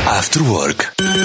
After Work.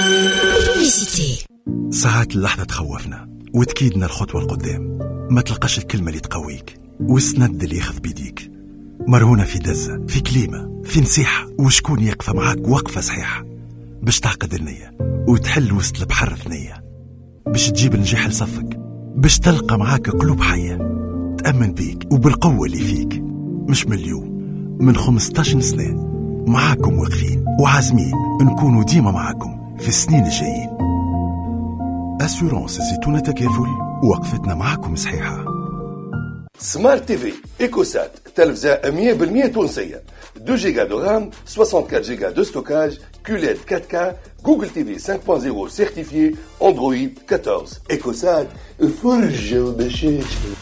ساعات اللحظة تخوفنا وتكيدنا الخطوة القدام، ما تلقاش الكلمة اللي تقويك والسند اللي ياخذ بيديك، مرهونة في دزة، في كلمة، في نصيحة، وشكون يقف معاك وقفة صحيحة باش تعقد النية وتحل وسط البحر ثنية، باش تجيب النجاح لصفك، باش تلقى معاك قلوب حية تأمن بيك وبالقوة اللي فيك. مش من اليوم، من 15 سنة معاكم واقفين وعازمين نكونوا ديما معاكم في السنين الجايين. أسيورانس زيتونة تكافل، وقفتنا معاكم صحيحة. سمارت تي في إيكوسات، تلفزة 100% تونسية، 2 جيجا دو رام، 64 جيجا دو ستوكاج، QLED 4K، جوجل تي في 5.0 سيرتيفيي، اندرويد 14. إيكوسات فرجة وبشاشة.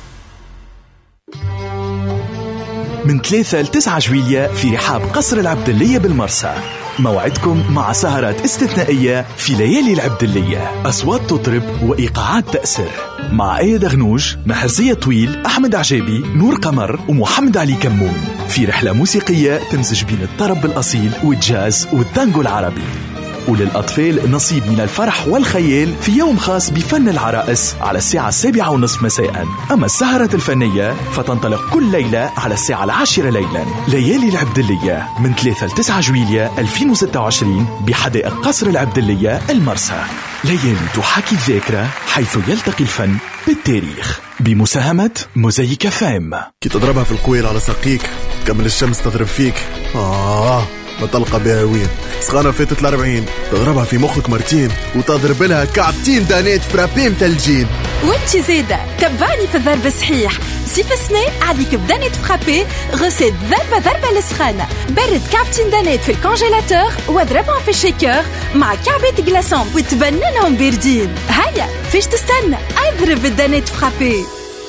من 3 ل 9 جويلية في رحاب قصر العبدلية بالمرسى، موعدكم مع سهرات استثنائية في ليالي العبدلية، أصوات تطرب وإيقاعات تأثر، مع آية دغنوج، محرزية طويل، أحمد عجابي، نور قمر ومحمد علي كمون، في رحلة موسيقية تمزج بين الطرب الأصيل والجاز والتانجو العربي. وللأطفال نصيب من الفرح والخيال في يوم خاص بفن العرائس على الساعة 7:30 مساء. أما السهرة الفنية فتنطلق كل ليلة على الساعة 10 ليلا. ليالي العبدلية من 3 ل 9 جويلية 2026 بحدائق قصر العبدلية المرسى. ليالي تحاكي الذاكرة حيث يلتقي الفن بالتاريخ، بمساهمة موزايك فام. كي تضربها في القويل على ساقيك كمل الشمس تضرب فيك، ما تلقى بها وين سخانة فاتت 40، تضربها في مخك مرتين وتضرب لها كعبتين دانيت فرابي متلجين. وانتي زيادة تبعني في الضرب الصحيح. صيف السنة عليك بدانيت فرابي، غسيل ضربة للسخانة، برد كعبتين دانيت في الكونجيلاتور واضربهم في الشيكر مع كعبة جلاسون وتبننهم باردين. هيا فيش تستنى، اضرب الدانيت فرابي.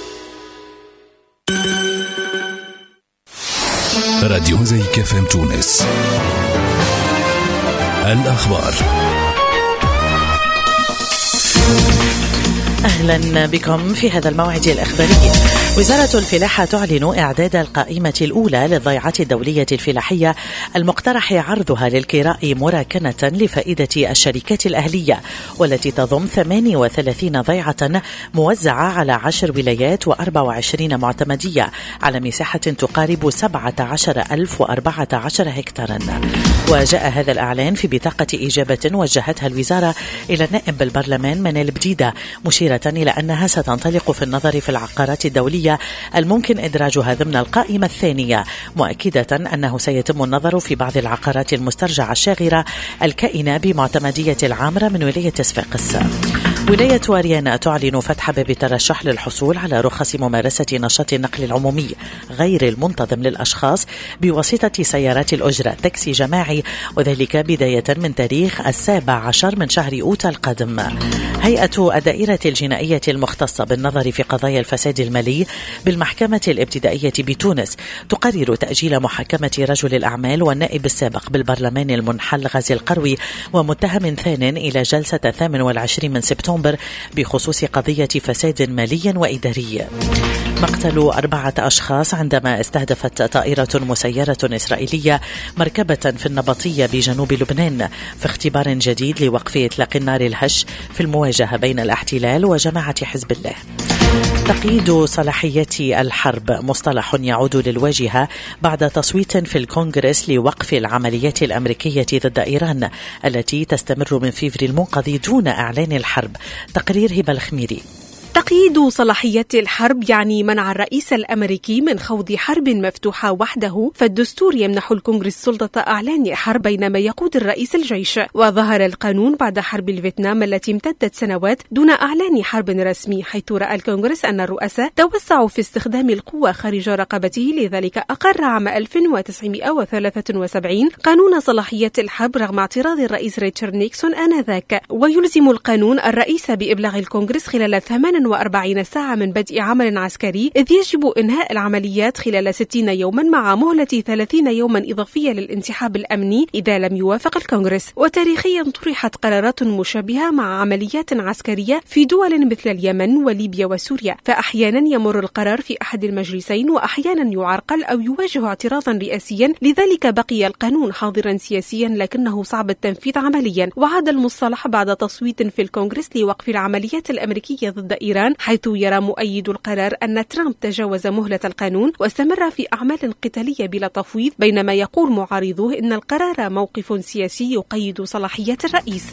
راديو موزايك فام تونس. الأخبار. أهلا بكم في هذا الموعد الإخباري. وزارة الفلاحة تعلن إعداد القائمة الأولى للضيعات الدولية الفلاحية المقترح عرضها للكراء مراكنة لفائدة الشركات الأهلية، والتي تضم 38 ضيعة موزعة على 10 ولايات و24 معتمدية على مساحة تقارب 17,014 هكتارا. وجاء هذا الإعلان في بطاقة إجابة وجهتها الوزارة إلى النائب بالبرلمان منال بديدة، مشيرة إلى أنها ستنطلق في النظر في العقارات الدولية الممكن إدراجها ضمن القائمة الثانية، مؤكدة أنه سيتم النظر في بعض العقارات المسترجعة الشاغرة الكائنة بمعتمدية العامرة من ولاية صفاقس. ولاية واريانا تعلن فتح باب الترشح للحصول على رخص ممارسة نشاط النقل العمومي غير المنتظم للأشخاص بواسطة سيارات الأجرة تاكسي جماعي، وذلك بداية من تاريخ 17 من شهر أوت القادم. هيئة الدائرة الجنائية المختصة بالنظر في قضايا الفساد المالي بالمحكمة الابتدائية بتونس تقرر تأجيل محاكمة رجل الأعمال والنائب السابق بالبرلمان المنحل غازي القروي ومتهم ثان إلى جلسة 28 من سبتمبر بخصوص قضية فساد مالي وإداري. مقتل 4 أشخاص عندما استهدفت طائرة مسيرة إسرائيلية مركبة في النبطية بجنوب لبنان في اختبار جديد لوقف إطلاق النار الهش في المواجهة بين الاحتلال وجماعة حزب الله. تقييد صلاحيات الحرب مصطلح يعود للواجهة بعد تصويت في الكونغرس لوقف العمليات الأمريكية ضد إيران التي تستمر من فيفري المنقضي دون إعلان الحرب. تقرير هبة الخميري. تقييد صلاحيات الحرب يعني منع الرئيس الأمريكي من خوض حرب مفتوحة وحده، فالدستور يمنح الكونغرس سلطة إعلان حرب بينما يقود الرئيس الجيش. وظهر القانون بعد حرب الفيتنام التي امتدت سنوات دون إعلان حرب رسمي، حيث رأى الكونغرس أن الرؤساء توسعوا في استخدام القوة خارج رقبته، لذلك أقر عام 1973 قانون صلاحيات الحرب رغم اعتراض الرئيس ريتشارد نيكسون آنذاك. ويلزم القانون الرئيس بإبلاغ الكونغرس خلال 48 48 ساعة من بدء عمل عسكري، إذ يجب إنهاء العمليات خلال 60 يوما مع مهلة 30 يوما إضافية للانسحاب الأمني إذا لم يوافق الكونغرس. وتاريخيا طرحت قرارات مشابهة مع عمليات عسكرية في دول مثل اليمن وليبيا وسوريا، فأحيانا يمر القرار في أحد المجلسين وأحيانا يعرقل أو يواجه اعتراضا رئاسيا، لذلك بقي القانون حاضرا سياسيا لكنه صعب التنفيذ عمليا. وعاد المصطلح بعد تصويت في الكونغرس لوقف العمليات الأمريكية ضد إيران، حيث يرى مؤيد القرار أن ترامب تجاوز مهلة القانون واستمر في أعمال قتالية بلا تفويض، بينما يقول معارضوه إن القرار موقف سياسي يقيد صلاحيات الرئيس.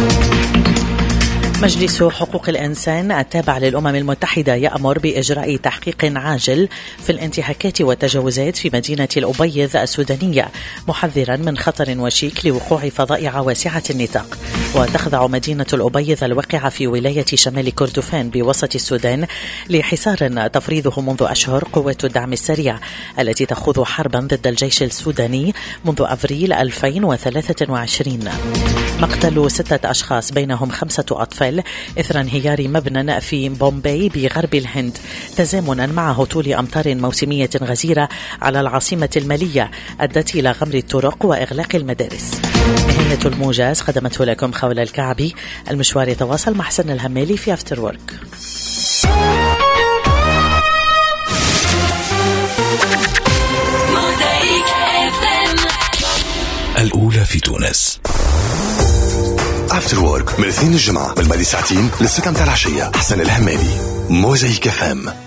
مجلس حقوق الإنسان التابع للأمم المتحدة يأمر بإجراء تحقيق عاجل في الانتهاكات والتجاوزات في مدينة الأبيض السودانية، محذرا من خطر وشيك لوقوع فظائع واسعة النطاق. وتخضع مدينة الأبيض الواقعة في ولاية شمال كردفان بوسط السودان لحصار تفريضه منذ أشهر قوات الدعم السريع التي تخوض حربا ضد الجيش السوداني منذ أفريل 2023. مقتل 6 أشخاص بينهم 5 أطفال إثر انهيار مبنى في بومباي بغرب الهند، تزامنا مع هطول أمطار موسمية غزيرة على العاصمة المالية أدت إلى غمر الطرق وإغلاق المدارس. مهنة الموجز خدمته لكم خولة الكعبي. المشوار يتواصل مع حسن الهمالي في أفتر وورك. الأولى في تونس. افتر وورك من الاثنين الجمعة من بعد ساعتين للستة متاع العشية. حسن الهمالي، موزايك FM.